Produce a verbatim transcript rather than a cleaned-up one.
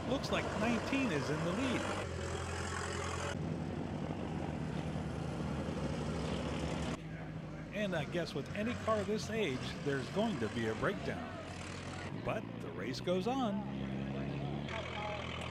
Looks like nineteen is in the lead. And I guess with any car this age, there's going to be a breakdown. But the race goes on.